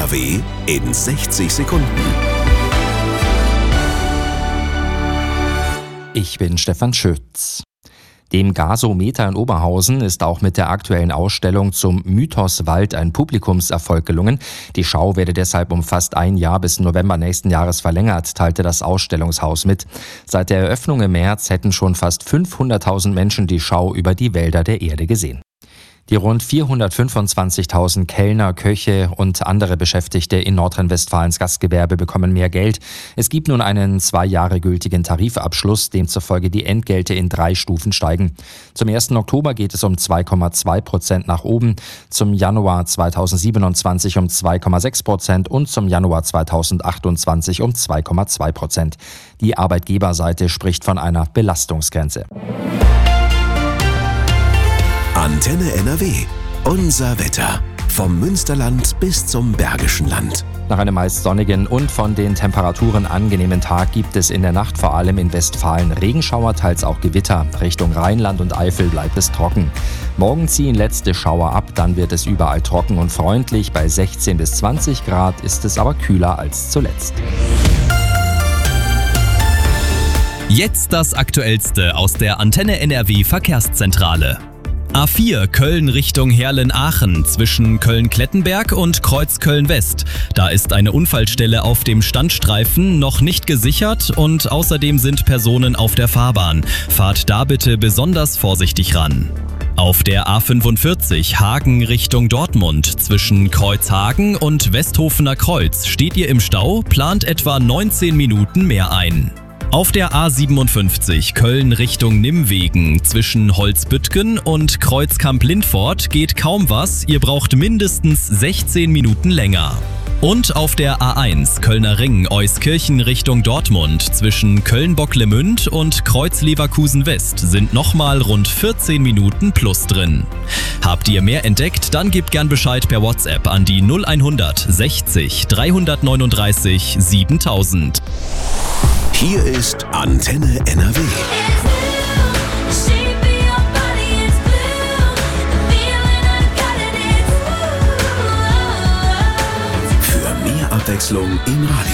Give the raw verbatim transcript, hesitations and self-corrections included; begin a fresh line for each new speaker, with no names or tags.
R W in sechzig Sekunden.
Ich bin Stefan Schütz. Dem Gasometer in Oberhausen ist auch mit der aktuellen Ausstellung zum Mythos Wald ein Publikumserfolg gelungen. Die Schau werde deshalb um fast ein Jahr bis November nächsten Jahres verlängert, teilte das Ausstellungshaus mit. Seit der Eröffnung im März hätten schon fast fünfhunderttausend Menschen die Schau über die Wälder der Erde gesehen. Die rund vierhundertfünfundzwanzigtausend Kellner, Köche und andere Beschäftigte in Nordrhein-Westfalens Gastgewerbe bekommen mehr Geld. Es gibt nun einen zwei Jahre gültigen Tarifabschluss, demzufolge die Entgelte in drei Stufen steigen. Zum ersten Oktober geht es um zwei Komma zwei Prozent nach oben, zum Januar zweitausendsiebenundzwanzig um zwei Komma sechs Prozent und zum Januar zweitausendachtundzwanzig um zwei Komma zwei Prozent. Die Arbeitgeberseite spricht von einer Belastungsgrenze.
Antenne N R W. Unser Wetter. Vom Münsterland bis zum Bergischen Land.
Nach einem meist sonnigen und von den Temperaturen angenehmen Tag gibt es in der Nacht vor allem in Westfalen Regenschauer, teils auch Gewitter. Richtung Rheinland und Eifel bleibt es trocken. Morgen ziehen letzte Schauer ab, dann wird es überall trocken und freundlich. Bei sechzehn bis zwanzig Grad ist es aber kühler als zuletzt.
Jetzt das Aktuellste aus der Antenne N R W Verkehrszentrale. A vier Köln Richtung Heerlen-Aachen zwischen Köln-Klettenberg und Kreuz Köln-West. Da ist eine Unfallstelle auf dem Standstreifen noch nicht gesichert und außerdem sind Personen auf der Fahrbahn. Fahrt da bitte besonders vorsichtig ran. Auf der A fünfundvierzig Hagen Richtung Dortmund zwischen Kreuzhagen und Westhofener Kreuz steht ihr im Stau, plant etwa neunzehn Minuten mehr ein. Auf der A siebenundfünfzig Köln Richtung Nimwegen zwischen Holzbüttgen und Kreuzkamp-Lindfort geht kaum was, ihr braucht mindestens sechzehn Minuten länger. Und auf der A eins Kölner Ring Euskirchen Richtung Dortmund zwischen Köln-Bocklemünd und Kreuz-Leverkusen-West sind nochmal rund vierzehn Minuten plus drin. Habt ihr mehr entdeckt, dann gebt gern Bescheid per WhatsApp an die null hundert sechzig dreihundertneununddreißig siebentausend.
Hier ist Antenne N R W. Für mehr Abwechslung im Radio.